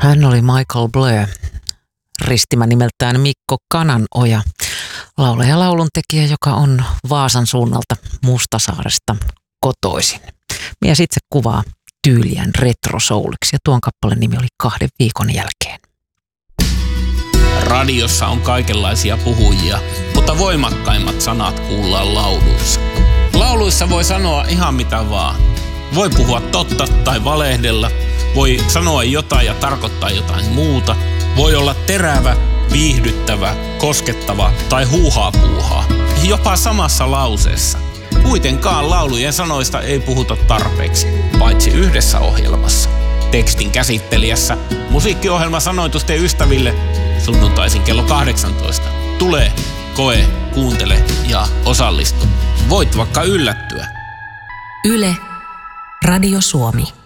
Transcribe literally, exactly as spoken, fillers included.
Hän oli Michael Blö, ristimä nimeltään Mikko Kananoja, laulaja ja lauluntekijä, joka on Vaasan suunnalta Mustasaaresta kotoisin. Mies itse kuvaa tyyliään retrosouliksi ja tuon kappaleen nimi oli Kahden viikon jälkeen. Radiossa on kaikenlaisia puhujia, mutta voimakkaimmat sanat kuullaan lauluissa. Lauluissa voi sanoa ihan mitä vaan. Voi puhua totta tai valehdella, voi sanoa jotain ja tarkoittaa jotain muuta. Voi olla terävä, viihdyttävä, koskettava tai huuhaa puuhaa. Jopa samassa lauseessa. Kuitenkaan laulujen sanoista ei puhuta tarpeeksi, paitsi yhdessä ohjelmassa. Tekstin käsittelijässä musiikkiohjelma Sanoitusten ystäville sunnuntaisin kello kahdeksantoista. Tule, koe, kuuntele ja osallistu. Voit vaikka yllättyä. Yle, Radio Suomi.